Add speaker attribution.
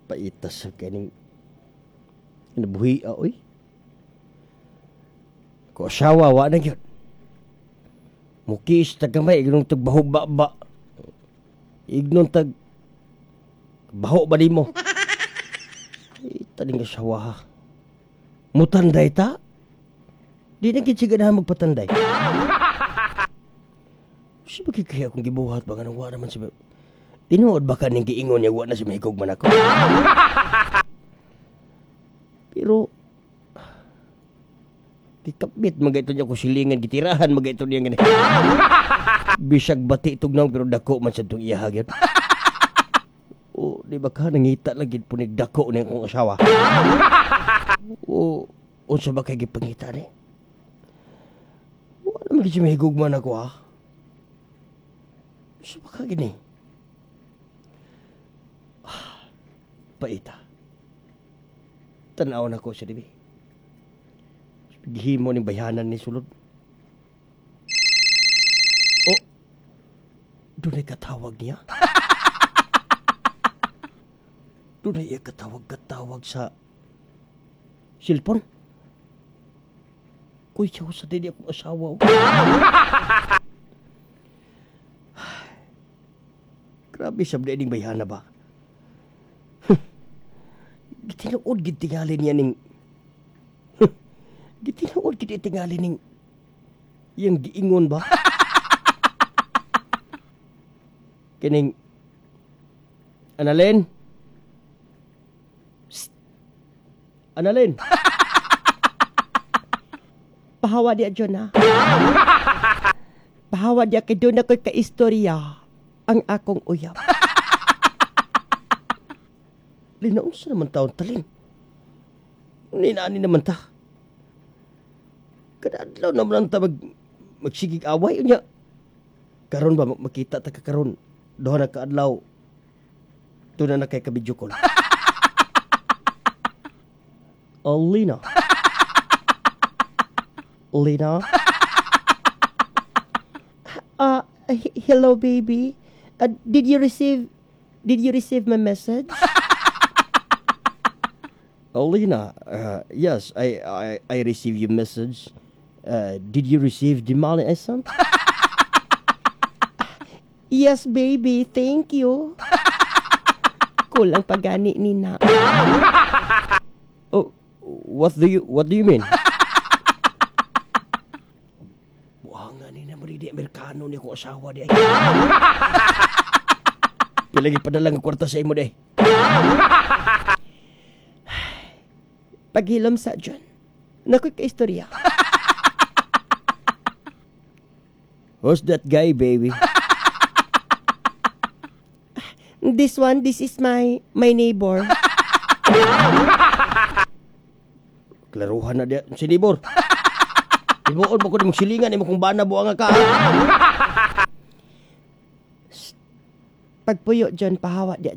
Speaker 1: Paitas sa kaning nabuhi oy. Ko asawa wa na gyud. Mukis tagamay ignon tag baho ba. Ignon tag baho ba nimo? Taning asawa ha. Mutanday ta? Di na gid siya ganahan magpatanday. Siya ba kaya akong gibuhat ba nga nang wa naman siya? Tinuod ba ka ning giingon niya wa na siya mahigog man ako? Pero gikapit magayto niya ko silingan gitirahan magayto niya ngani. Bisag bati tugnong pero dako man siya tong iyahagyan. O di ba ka nangita lagi punig dako ni akong asawa? O unsa ba kay gipangita ni? Wa naman siya mahigog man ako ha. Unsa ba ka gini? Paita. Tanaw na ko siya dibi. Gihimo ning bayanan ni sulod. Oh. Dunay katawag niya. Dunay katawag sa cellphone. Kuy siya sa dili akong asawa. Grabe sabda ning bayana ba? Gitinuod gid tingali niya ning Gitinuod gid tingali ning yang giingon ba? Kining Annalyn. Psst. Annalyn. Pahawa dia John ha. Pahawa dia kay doon ako'y kaistorya ang akong uyab. Linaon sa naman taon talin. Ninani naman ta. Kadadlaw naman ta magsigig away niya. Karon ba makita ta kakaron doha na kaadlaw. Tuna na kay kabidyo call. Oh, Lina. Lina?
Speaker 2: Hello, baby. Did you receive my message?
Speaker 1: Oh, Lina. Yes, I received your message. Did you receive the money I sent?
Speaker 2: Yes, baby. Thank you. Kulang pagani nina.
Speaker 1: Oh, what do you mean? Buhangan ni na maridi Amerikano ni akong asawa di ay. Pilagi padala nga kwarta sa imo di.
Speaker 2: Paghilom sa John. Nakoy kaistorya.
Speaker 1: Who's that guy, baby?
Speaker 2: This is my neighbor.
Speaker 1: Klaruhan na dia si neighbor. Ibuon mo ko mong silingan imo kung bana buang ka.
Speaker 2: Pagpuyo John pahawa dia